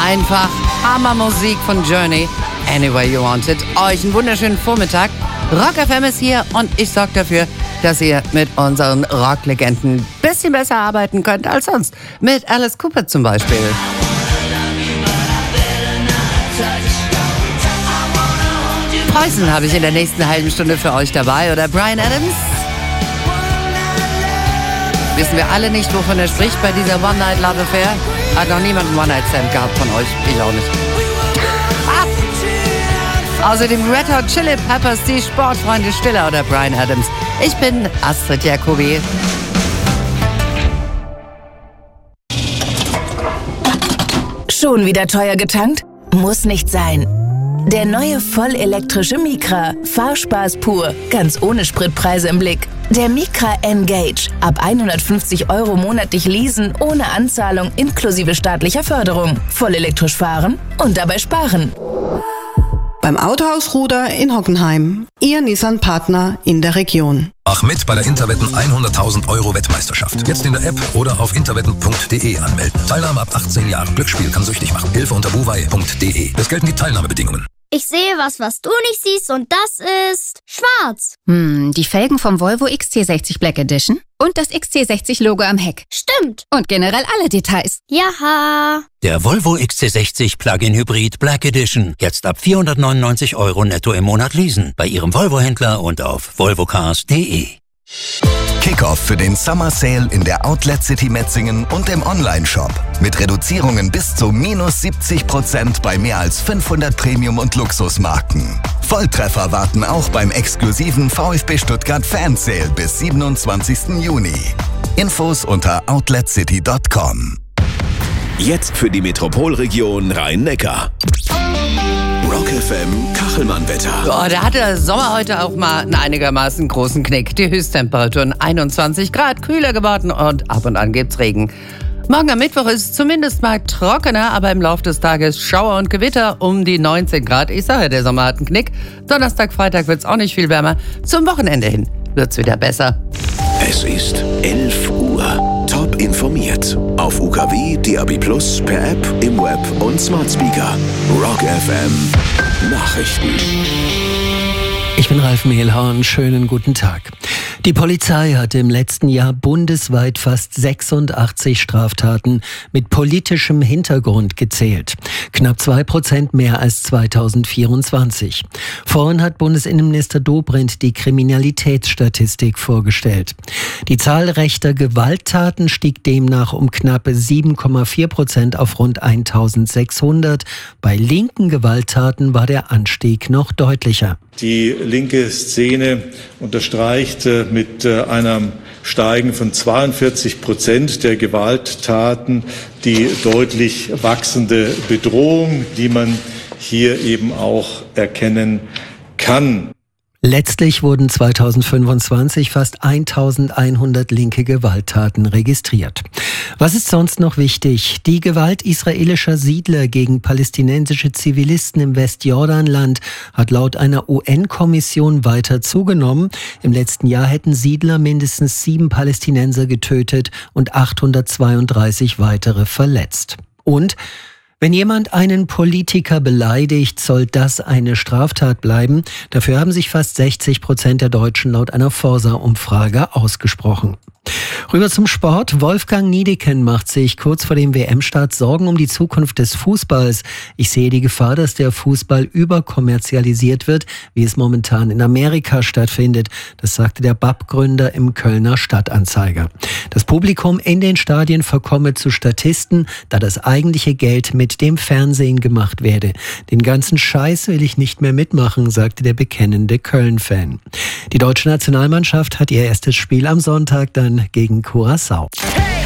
Einfach Hammermusik von Journey. Anyway You Want It. Euch einen wunderschönen Vormittag. Rock FM ist hier und ich sorge dafür, dass ihr mit unseren Rocklegenden ein bisschen besser arbeiten könnt als sonst. Mit Alice Cooper zum Beispiel. Poison habe ich in der nächsten halben Stunde für euch dabei. Oder Bryan Adams. Wissen wir alle nicht, wovon er spricht bei dieser One-Night-Love-Affair? Hat noch niemand einen One-Night-Stand gehabt von euch? Ich auch nicht. Außerdem Red Hot Chili Peppers, die Sportfreunde Stiller oder Bryan Adams. Ich bin Astrid Jacobi. Schon wieder teuer getankt? Muss nicht sein. Der neue vollelektrische Micra. Fahrspaß pur. Ganz ohne Spritpreise im Blick. Der Micra N-Gage. Ab 150 € monatlich leasen, ohne Anzahlung, inklusive staatlicher Förderung. Vollelektrisch fahren und dabei sparen. Beim Autohaus Ruder in Hockenheim. Ihr Nissan-Partner in der Region. Mach mit bei der Interwetten 100.000 € Wettmeisterschaft. Jetzt in der App oder auf interwetten.de anmelden. Teilnahme ab 18 Jahren. Glücksspiel kann süchtig machen. Hilfe unter buwei.de. Es gelten die Teilnahmebedingungen. Ich sehe was du nicht siehst und das ist schwarz. Die Felgen vom Volvo XC60 Black Edition und das XC60-Logo am Heck. Stimmt. Und generell alle Details. Jaha. Der Volvo XC60 Plug-in Hybrid Black Edition. Jetzt ab 499 € netto im Monat leasen. Bei Ihrem Volvo-Händler und auf volvocars.de. Kickoff für den Summer Sale in der Outlet City Metzingen und im Online-Shop. Mit Reduzierungen bis zu -70% bei mehr als 500 Premium- und Luxusmarken. Volltreffer warten auch beim exklusiven VfB Stuttgart Fan Sale bis 27. Juni. Infos unter outletcity.com. Jetzt für die Metropolregion Rhein-Neckar. Rock FM Kachelmann-Wetter. Oh, da hat der Sommer heute auch mal einen einigermaßen großen Knick. Die Höchsttemperaturen 21 Grad, kühler geworden und ab und an gibt's Regen. Morgen am Mittwoch ist es zumindest mal trockener, aber im Laufe des Tages Schauer und Gewitter um die 19 Grad. Ich sage ja, der Sommer hat einen Knick. Donnerstag, Freitag wird's auch nicht viel wärmer. Zum Wochenende hin wird's wieder besser. Es ist 11 Uhr. Top informiert. Auf UKW, DAB+, per App, im Web und Smart Speaker. Rock FM Nachrichten. Ich bin Ralf Mehlhorn, schönen guten Tag. Die Polizei hatte im letzten Jahr bundesweit fast 86 Straftaten mit politischem Hintergrund gezählt. Knapp 2% mehr als 2024. Vorhin hat Bundesinnenminister Dobrindt die Kriminalitätsstatistik vorgestellt. Die Zahl rechter Gewalttaten stieg demnach um knappe 7,4% auf rund 1600. Bei linken Gewalttaten war der Anstieg noch deutlicher. Die linke Szene unterstreicht mit einem Steigen von 42% der Gewalttaten die deutlich wachsende Bedrohung, die man hier eben auch erkennen kann. Letztlich wurden 2025 fast 1100 linke Gewalttaten registriert. Was ist sonst noch wichtig? Die Gewalt israelischer Siedler gegen palästinensische Zivilisten im Westjordanland hat laut einer UN-Kommission weiter zugenommen. Im letzten Jahr hätten Siedler mindestens 7 Palästinenser getötet und 832 weitere verletzt. Und wenn jemand einen Politiker beleidigt, soll das eine Straftat bleiben. Dafür haben sich fast 60% der Deutschen laut einer Forsa-Umfrage ausgesprochen. Rüber zum Sport. Wolfgang Niedecken macht sich kurz vor dem WM-Start Sorgen um die Zukunft des Fußballs. Ich sehe die Gefahr, dass der Fußball überkommerzialisiert wird, wie es momentan in Amerika stattfindet. Das sagte der BAP-Gründer im Kölner Stadtanzeiger. Das Publikum in den Stadien verkomme zu Statisten, da das eigentliche Geld mit dem Fernsehen gemacht werde. Den ganzen Scheiß will ich nicht mehr mitmachen, sagte der bekennende Köln-Fan. Die deutsche Nationalmannschaft hat ihr erstes Spiel am Sonntag dann gegen Curaçao. Hey!